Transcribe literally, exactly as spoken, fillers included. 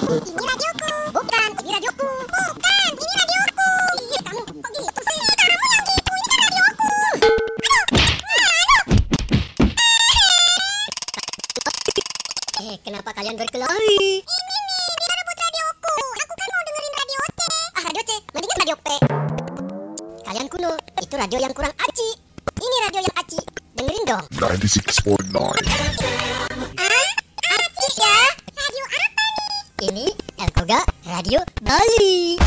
Ini radioku. Bukan, ini radioku. Bukan, ini radioku. Iya, kamu kok gitu sih? Kamu yang gitu, ini kan radioku. Aduh, Eh, kenapa kalian berkelahi? ini nih, dia rebut radioku. Aku kan mau dengerin radio C. Ah, radio C, mendingan radio P. Kalian kuno, itu radio yang kurang aci. Ini radio yang aci. Dengerin dong. ninety-six point nine. Ah, Acik ya? Radio apa nih? Ini Elkoga Radio Bali.